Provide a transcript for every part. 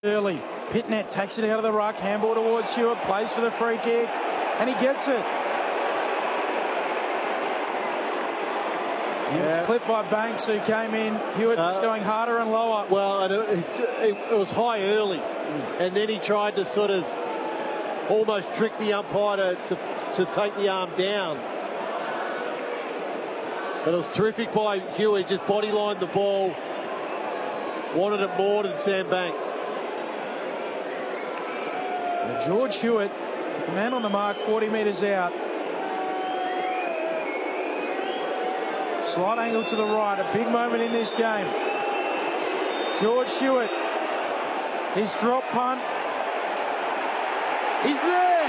Early, Pitnet takes it out of the ruck, handball towards Hewitt, plays for the free kick, and he gets it. He was clipped by Banks, who came in. Hewitt was going harder and lower. Well, it was high early, and then he tried to sort of almost trick the umpire to take the arm down. But it was terrific by Hewitt, just bodylined the ball, wanted it more than Sam Banks. And George Hewitt, the man on the mark, 40 metres out. Slight angle to the right, a big moment in this game. George Hewitt, his drop punt. He's there!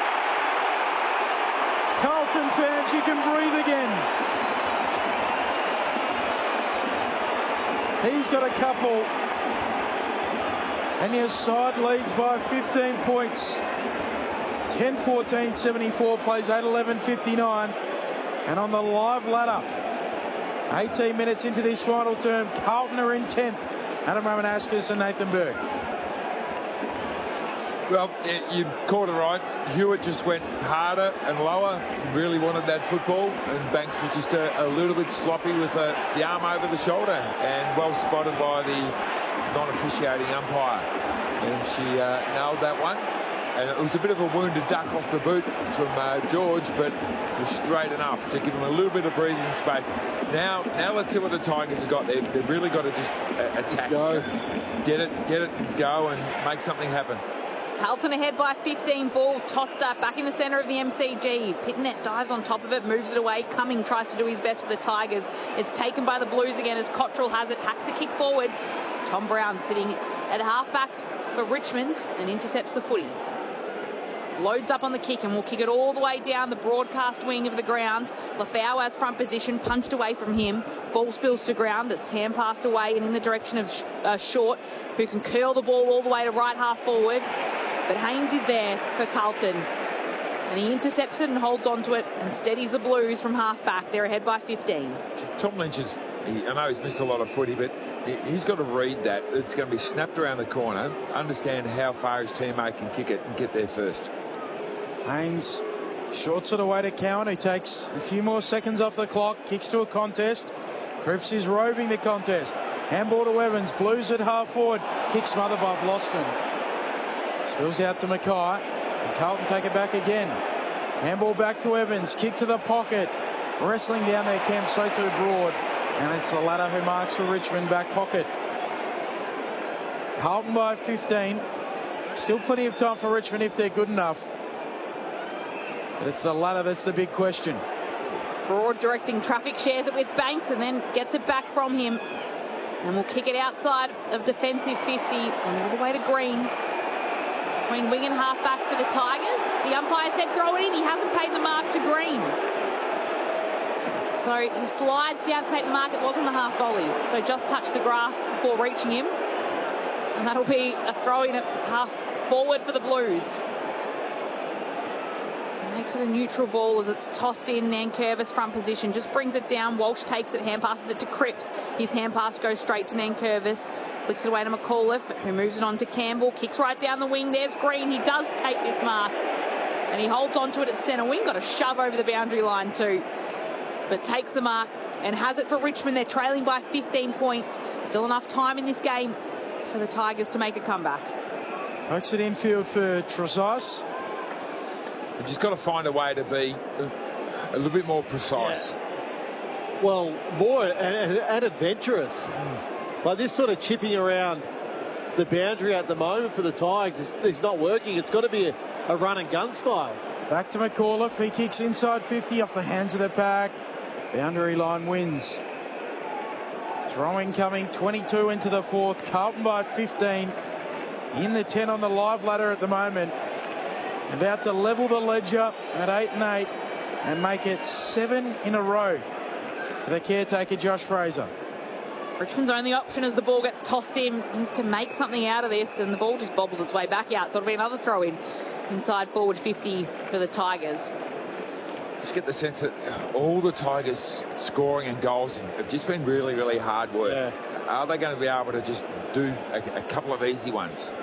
Carlton fans, you can breathe again. He's got a couple. And your side leads by 15 points. 10-14, 74, plays 8-11, 59. And on the live ladder, 18 minutes into this final term, Carlton are in 10th. Adam Romanascus and Nathan Burke. Well, you called it right. Hewitt just went harder and lower. He really wanted that football, and Banks was just a little bit sloppy with the arm over the shoulder, and well spotted by the non-officiating umpire. And she nailed that one. And it was a bit of a wounded duck off the boot from George, but it was straight enough to give him a little bit of breathing space. Now let's see what the Tigers have got. They've really got to just attack. Get it, go, and make something happen. Carlton ahead by 15, ball tossed up back in the centre of the MCG. Pitnet dives on top of it, moves it away. Cumming tries to do his best for the Tigers. It's taken by the Blues again as Cottrell has it, hacks a kick forward. Tom Brown sitting at half-back for Richmond and intercepts the footy. Loads up on the kick and will kick it all the way down the broadcast wing of the ground. Lafau has front position, punched away from him. Ball spills to ground. It's hand passed away and in the direction of Short, who can curl the ball all the way to right half forward. But Haynes is there for Carlton. And he intercepts it and holds on to it and steadies the Blues from half-back. They're ahead by 15. Tom Lynch is, I know he's missed a lot of footy, but he's got to read that. It's going to be snapped around the corner, understand how far his teammate can kick it and get there first. Haynes shorts it away to Cowan, who takes a few more seconds off the clock, kicks to a contest. Cripps is roving the contest. Handball to Evans, Blues at half forward, kick smothered by Boston. Spills out to Mackay, and Carlton take it back again. Handball back to Evans, kick to the pocket. Wrestling down there, Cam Soto Broad. And it's the ladder who marks for Richmond, back pocket. Carlton by 15. Still plenty of time for Richmond if they're good enough. But it's the ladder that's the big question. Broad directing traffic, shares it with Banks and then gets it back from him. And will kick it outside of defensive 50 and all the way to Green. Between wing and half-back for the Tigers. The umpire said throw it in. He hasn't paid the mark to Green. So he slides down to take the mark. It wasn't the half volley. So just touched the grass before reaching him. And that'll be a throw in at half forward for the Blues. Makes it a neutral ball as it's tossed in. Nankervis front position, just brings it down. Walsh takes it, hand passes it to Cripps. His hand pass goes straight to Nankervis. Flicks it away to McAuliffe, who moves it on to Campbell. Kicks right down the wing. There's Green. He does take this mark. And he holds on to it at centre wing. Got a shove over the boundary line too. But takes the mark and has it for Richmond. They're trailing by 15 points. Still enough time in this game for the Tigers to make a comeback. Pokes it infield for Trezise. You've just got to find a way to be a little bit more precise. Yeah. Well, more and adventurous. Like this sort of chipping around the boundary at the moment for the Tigers is not working. It's got to be a run and gun style. Back to McAuliffe. He kicks inside 50 off the hands of the pack. Boundary line wins. Throwing coming 22 into the fourth. Carlton by 15. In the 10 on the live ladder at the moment. About to level the ledger at 8-8 and make it 7 in a row for the caretaker, Josh Fraser. Richmond's only option as the ball gets tossed in is to make something out of this, and the ball just bobbles its way back out. So it'll be another throw in inside forward 50 for the Tigers. Just get the sense that all the Tigers scoring and goals have just been really, really hard work. Yeah. Are they going to be able to just do a couple of easy ones?